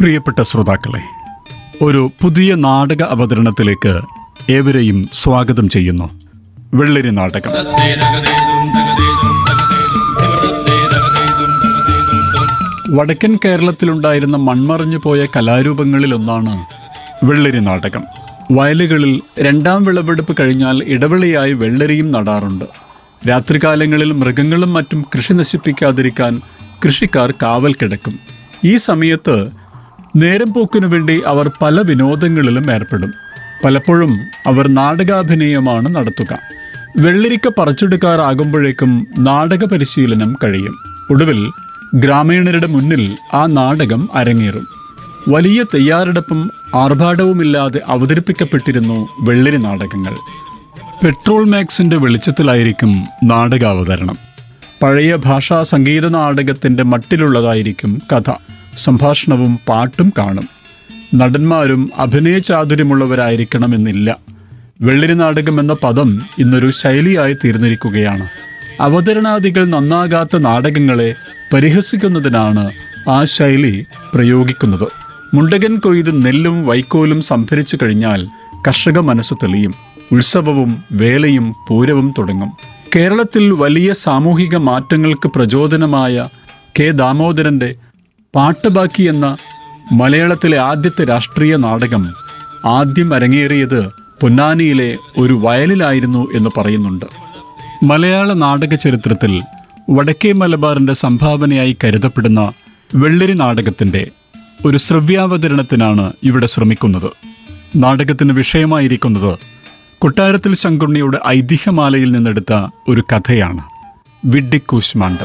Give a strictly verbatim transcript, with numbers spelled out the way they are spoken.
പ്രിയപ്പെട്ട ശ്രോതാക്കളെ, ഒരു പുതിയ നാടക അവതരണത്തിലേക്ക് ഏവരെയും സ്വാഗതം ചെയ്യുന്നു. വെള്ളരി നാടകം. വടക്കൻ കേരളത്തിലുണ്ടായിരുന്ന മൺമറഞ്ഞു പോയ കലാരൂപങ്ങളിലൊന്നാണ് വെള്ളരി നാടകം. വയലുകളിൽ രണ്ടാം വിളവെടുപ്പ് കഴിഞ്ഞാൽ ഇടവിളയായി വെള്ളരിയും നടാറുണ്ട്. രാത്രികാലങ്ങളിൽ മൃഗങ്ങളും മറ്റും കൃഷി നശിപ്പിക്കാതിരിക്കാൻ കൃഷിക്കാർ കാവൽ കിടക്കും. ഈ സമയത്ത് നേരം പോക്കിനു വേണ്ടി അവർ പല വിനോദങ്ങളിലും ഏർപ്പെടും. പലപ്പോഴും അവർ നാടകാഭിനയമാണ് നടത്തുക. വെള്ളരിക്ക പറിച്ചെടുക്കാറാകുമ്പോഴേക്കും നാടക പരിശീലനം കഴിയും. ഒടുവിൽ ഗ്രാമീണരുടെ മുന്നിൽ ആ നാടകം അരങ്ങേറും. വലിയ തയ്യാറെടുപ്പും ആർഭാടവുമില്ലാതെ അവതരിപ്പിക്കപ്പെട്ടിരുന്നു വെള്ളരി നാടകങ്ങൾ. പെട്രോൾ മാക്സിന്റെ വെളിച്ചത്തിലായിരിക്കും നാടകാവതരണം. പഴയ ഭാഷാ സംഗീത നാടകത്തിൻ്റെ മട്ടിലുള്ളതായിരിക്കും കഥ. സംഭാഷണവും പാട്ടും കാണും. നടന്മാരും അഭിനയ ചാതുര്യമുള്ളവരായിരിക്കണമെന്നില്ല. വെള്ളരി നാടകം എന്ന പദം ഇന്നൊരു ശൈലിയായി തീർന്നിരിക്കുകയാണ്. അവതരണാദികൾ നന്നാകാത്ത നാടകങ്ങളെ പരിഹസിക്കുന്നതിനാണ് ആ ശൈലി പ്രയോഗിക്കുന്നത്. മുണ്ടകൻ കൊയ്ത് നെല്ലും വൈക്കോലും സംഭരിച്ചു കഴിഞ്ഞാൽ കർഷക മനസ്സ് തെളിയും. ഉത്സവവും വേലയും പൂരവും തുടങ്ങും. കേരളത്തിൽ വലിയ സാമൂഹിക മാറ്റങ്ങൾക്ക് പ്രചോദനമായ കെ ദാമോദരൻ്റെ പാട്ടുബാക്കി എന്ന മലയാളത്തിലെ ആദ്യത്തെ രാഷ്ട്രീയ നാടകം ആദ്യം അരങ്ങേറിയത് പൊന്നാനിയിലെ ഒരു വയലിലായിരുന്നു എന്ന് പറയുന്നുണ്ട്. മലയാള നാടക ചരിത്രത്തിൽ വടക്കേ മലബാറിൻ്റെ സംഭാവനയായി കരുതപ്പെടുന്ന വെള്ളരി നാടകത്തിൻ്റെ ഒരു ശ്രവ്യാവതരണത്തിനാണ് ഇവിടെ ശ്രമിക്കുന്നത്. നാടകത്തിന് വിഷയമായിരിക്കുന്നത് കൊട്ടാരത്തിൽ ശങ്കുണ്ണിയുടെ ഐതിഹ്യമാലയിൽ നിന്നെടുത്ത ഒരു കഥയാണ്, വിഡ്ഢിക്കൂശ്മാണ്ഡം.